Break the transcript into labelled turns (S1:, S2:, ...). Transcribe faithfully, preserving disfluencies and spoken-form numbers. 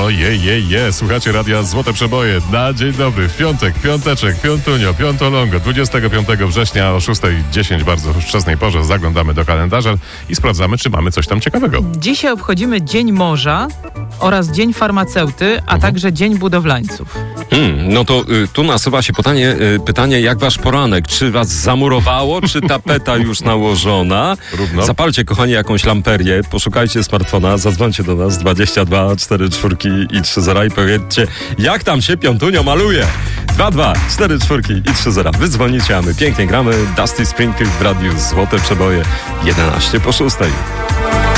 S1: je, je, je. Słuchacie Radia Złote Przeboje. Na dzień dobry. W piątek, piąteczek, piątunio, piątolongo. dwudziestego piątego września o szósta dziesięć, bardzo wczesnej porze, zaglądamy do kalendarza i sprawdzamy, czy mamy coś tam ciekawego.
S2: Dzisiaj obchodzimy Dzień Morza oraz Dzień Farmaceuty, a mhm. także Dzień Budowlańców.
S3: Hmm, no to y, tu nasuwa się pytanie, y, pytanie, jak wasz poranek? Czy was zamurowało, czy tapeta już nałożona?
S1: Równo.
S3: Zapalcie, kochani, jakąś lamperię, poszukajcie smartfona, zadzwońcie do nas dwadzieścia dwa cztery czwórki i trzy zera i powiedzcie, jak tam się piątunio maluje. dwa dwa cztery czwórki i trzy zera. Wy dzwonicie, a my pięknie gramy. Dusty Springfield w radiu Złote Przeboje jedenaście po szóstej.